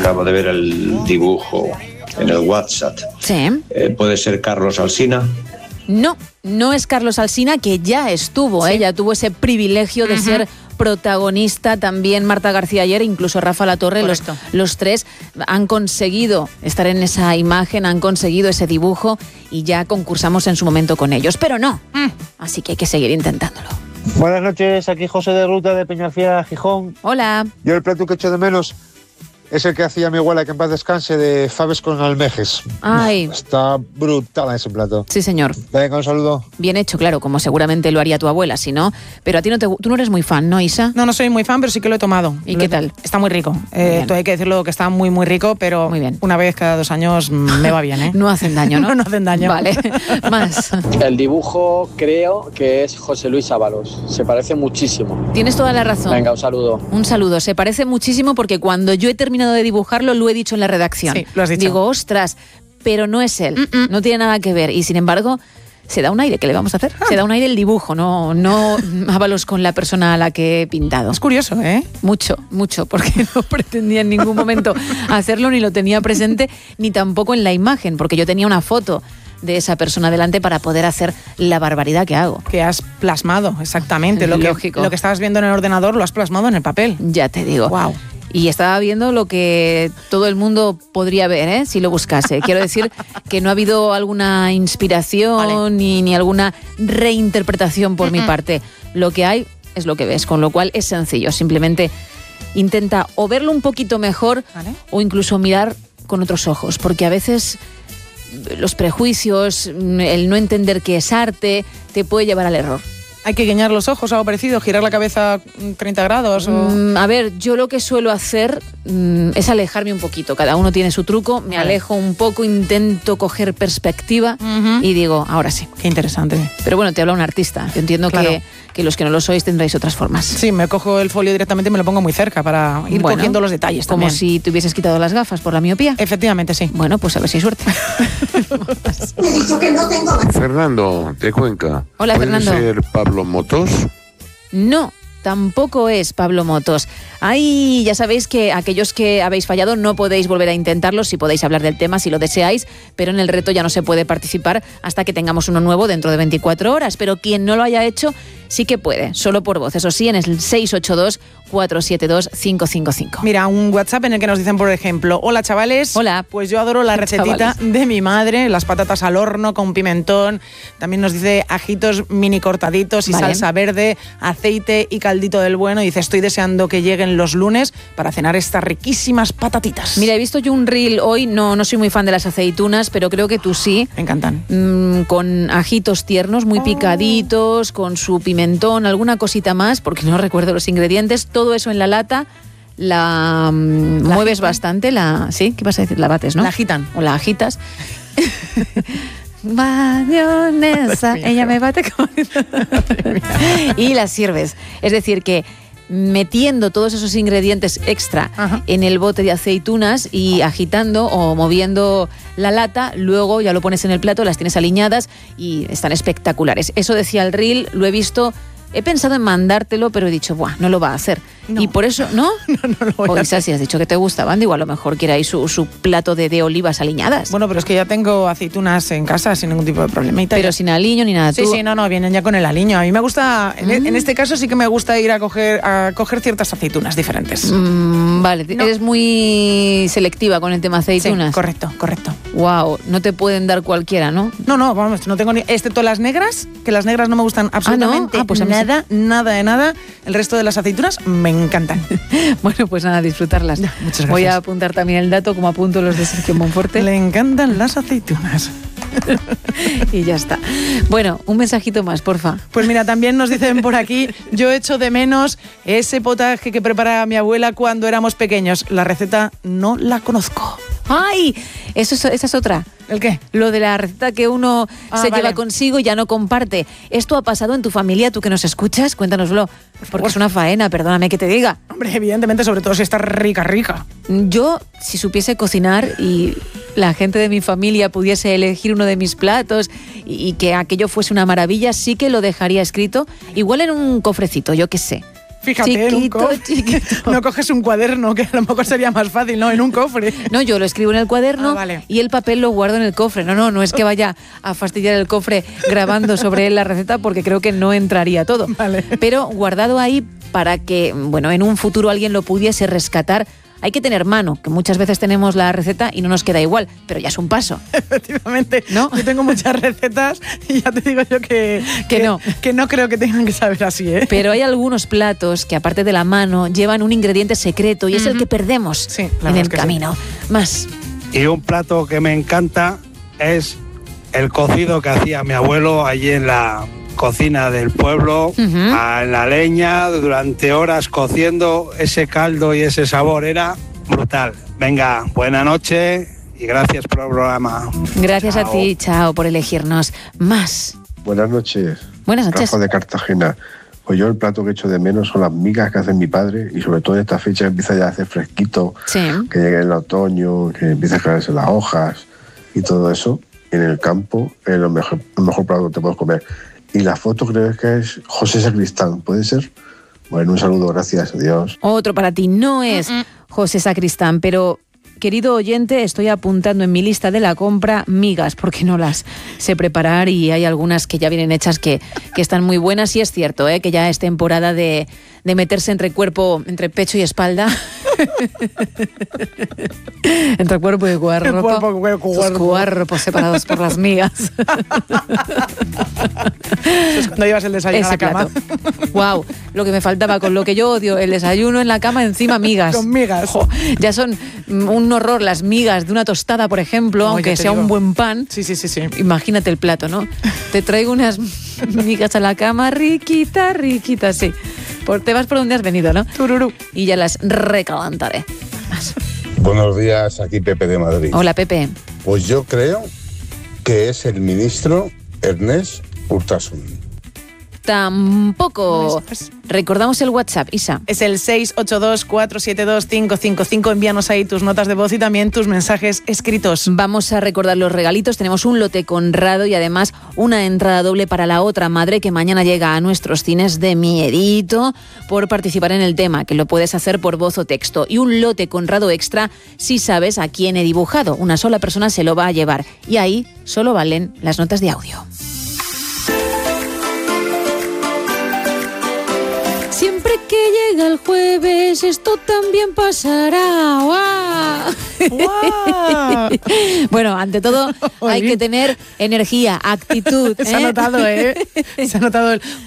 acabo de ver el dibujo en el WhatsApp. Sí. ¿Puede ser Carlos Alsina? No es Carlos Alsina, que ya estuvo, Sí. ya tuvo ese privilegio de ser protagonista, también Marta García ayer, incluso Rafa Latorre. Los tres han conseguido estar en esa imagen, han conseguido ese dibujo y ya concursamos en su momento con ellos, pero no, así que hay que seguir intentándolo. Buenas noches, aquí José de Ruta de Peñafiel, Gijón. Hola. Yo el plato que echo de menos es el que hacía mi abuela, que en paz descanse, de faves con almejes. Ay. Está brutal ese plato. Sí, señor. Venga, un saludo. Bien hecho, claro, como seguramente lo haría tu abuela, si no. Pero a ti tú no eres muy fan, ¿no, Isa? No soy muy fan, pero sí que lo he tomado. ¿Y qué tal? Está muy rico. Todo hay que decirlo que está muy, muy rico, pero muy bien. Una vez cada 2 años me va bien, ¿eh? No hacen daño, ¿no? No hacen daño. Vale, más. El dibujo creo que es José Luis Ábalos. Se parece muchísimo. Tienes toda la razón. Venga, un saludo. Un saludo. Se parece muchísimo porque cuando yo he terminado de dibujarlo lo he dicho en la redacción. Sí, lo has dicho. Digo, ostras, pero no es él. No tiene nada que ver. Y sin embargo, se da un aire. ¿Qué le vamos a hacer? Se da un aire el dibujo, no Ábalos con la persona a la que he pintado. Es curioso, ¿eh? Mucho, porque no pretendía en ningún momento hacerlo, ni lo tenía presente, ni tampoco en la imagen, porque yo tenía una foto de esa persona delante para poder hacer la barbaridad que hago. Que has plasmado, exactamente. Lógico. Lo que estabas viendo en el ordenador lo has plasmado en el papel. Ya te digo. Wow. Y estaba viendo lo que todo el mundo podría ver, si lo buscase. Quiero decir que no ha habido alguna inspiración ni alguna reinterpretación por mi parte. Lo que hay es lo que ves, con lo cual es sencillo. Simplemente intenta o verlo un poquito mejor o incluso mirar con otros ojos, porque a veces los prejuicios, el no entender que es arte, te puede llevar al error. Hay que guiñar los ojos, algo parecido, girar la cabeza 30 grados. A ver, yo lo que suelo hacer es alejarme un poquito. Cada uno tiene su truco. Me alejo un poco, intento coger perspectiva y digo, ahora sí. Qué interesante. Pero bueno, te habla un artista. Yo entiendo que los que no lo sois tendréis otras formas. Sí, me cojo el folio directamente y me lo pongo muy cerca para ir cogiendo los detalles como también. Si te hubieses quitado las gafas por la miopía. Efectivamente, sí. Bueno, pues a ver si hay suerte. Me he dicho que no tengo. Fernando, de Cuenca. Hola, ¿Puede Fernando. ser Pablo Motos? No, tampoco es Pablo Motos. Ahí ya sabéis que aquellos que habéis fallado no podéis volver a intentarlo, si podéis hablar del tema, si lo deseáis, pero en el reto ya no se puede participar hasta que tengamos uno nuevo dentro de 24 horas. Pero quien no lo haya hecho sí que puede, solo por voz. Eso sí, en el 682-472-555. Mira, un WhatsApp en el que nos dicen, por ejemplo, hola chavales. Hola. Pues yo adoro la recetita de mi madre, las patatas al horno con pimentón. También nos dice ajitos mini cortaditos y salsa verde, aceite y caldito del bueno. Y dice, estoy deseando que lleguen los lunes para cenar estas riquísimas patatitas. Mira, he visto yo un reel hoy, no soy muy fan de las aceitunas, pero creo que tú sí. Me encantan. Con ajitos tiernos, muy picaditos, con su pimentón, alguna cosita más, porque no recuerdo los ingredientes, todo eso en la lata, la mueves bastante, ¿sí? ¿Qué vas a decir? La bates, ¿no? La agitan. O la agitas. Mayonesa, ella me bate con... y la sirves. Es decir, que metiendo todos esos ingredientes extra en el bote de aceitunas y agitando o moviendo la lata, luego ya lo pones en el plato, las tienes aliñadas y están espectaculares. Eso decía el reel, lo he visto. He pensado en mandártelo, pero he dicho, buah, no lo va a hacer. No. Y por eso, ¿no? No lo voy a hacer. Si has dicho que te gustaban, digo, a lo mejor quiere ahí su plato de olivas aliñadas. Bueno, pero es que ya tengo aceitunas en casa sin ningún tipo de problemita. Pero sin aliño ni nada. Sí, no, vienen ya con el aliño. A mí me gusta, en este caso sí que me gusta ir a coger ciertas aceitunas diferentes. Vale, eres muy selectiva con el tema aceitunas. Sí, correcto. Wow, no te pueden dar cualquiera, ¿no? No, vamos, no tengo ni... Excepto las negras, que las negras no me gustan absolutamente pues a mí nada de nada. El resto de las aceitunas me encantan. Bueno, pues nada, disfrutarlas. Muchas gracias. Voy a apuntar también el dato, como apunto los de Sergio Monforte. Le encantan las aceitunas. Y ya está. Bueno, un mensajito más, porfa. Pues mira, también nos dicen por aquí, yo echo de menos ese potaje que prepara mi abuela cuando éramos pequeños. La receta no la conozco. ¡Ay! Esa es otra. ¿El qué? Lo de la receta que uno lleva consigo y ya no comparte. ¿Esto ha pasado en tu familia, tú que nos escuchas? Cuéntanoslo, porque es una faena, perdóname que te diga. Hombre, evidentemente, sobre todo si está rica. Yo, si supiese cocinar y la gente de mi familia pudiese elegir uno de mis platos y que aquello fuese una maravilla, sí que lo dejaría escrito, igual en un cofrecito, yo qué sé. Fíjate, en un cofre. Chiquito. No coges un cuaderno, que a lo mejor sería más fácil, ¿no? En un cofre. No, yo lo escribo en el cuaderno vale. y el papel lo guardo en el cofre. No es que vaya a fastidiar el cofre grabando sobre él la receta porque creo que no entraría todo. Vale. Pero guardado ahí para que, bueno, en un futuro alguien lo pudiese rescatar. Hay que tener mano, que muchas veces tenemos la receta y no nos queda igual, pero ya es un paso. Efectivamente. ¿No? Yo tengo muchas recetas y ya te digo yo que no creo que tengan que saber así, ¿eh? Pero hay algunos platos que, aparte de la mano, llevan un ingrediente secreto y es el que perdemos Sí, la en verdad el es que camino. Más. Y un plato que me encanta es el cocido que hacía mi abuelo allí en la cocina del pueblo, en la leña, durante horas cociendo ese caldo y ese sabor. Era brutal. Venga, buena noche y gracias por el programa. Gracias Chao. a ti, chao, por elegirnos. Más. Buenas noches. Buenas noches. Rafa de Cartagena. Pues yo el plato que echo de menos son las migas que hace mi padre y sobre todo en esta fecha que empieza ya a hacer fresquito, Sí. que llegue el otoño, que empieza a caerse las hojas y todo eso. En el campo es el mejor plato que te puedes comer. Y la foto creo que es José Sacristán, ¿puede ser? Bueno, un saludo, gracias, adiós. Otro para ti, no es José Sacristán, pero querido oyente, estoy apuntando en mi lista de la compra migas, porque no las sé preparar y hay algunas que ya vienen hechas que están muy buenas y es cierto, que ya es temporada de meterse entre pecho y espalda. Entre cuerpo y cuerpo. Esos cuerpos separados por las migas. Eso es cuando llevas el desayuno a la cama. Wow, lo que me faltaba con lo que yo odio, el desayuno en la cama, encima migas. Con migas. Jo, ya son un horror las migas de una tostada, por ejemplo, No, aunque ya te sea digo. un buen pan. Sí. Imagínate el plato, ¿no? Te traigo unas migas a la cama, riquita, sí. Te vas por donde has venido, ¿no? Tururú. Y ya las recalentaré. Más. Buenos días, aquí Pepe de Madrid. Hola, Pepe. Pues yo creo que es el ministro Ernest Urtasun. Tampoco. Recordamos el WhatsApp, Isa. Es el 682-472-555. Envíanos ahí tus notas de voz y también tus mensajes escritos. Vamos a recordar los regalitos. Tenemos un lote Conrado y además una entrada doble para La Otra Madre que mañana llega a nuestros cines de miedito por participar en el tema, que lo puedes hacer por voz o texto. Y un lote Conrado extra si sabes a quién he dibujado. Una sola persona se lo va a llevar. Y ahí solo valen las notas de audio. Siempre que llega el jueves, esto también pasará. ¡Guau! ¡Guau! Bueno, ante todo hay que tener energía, actitud. Se ha notado, Se ha notado el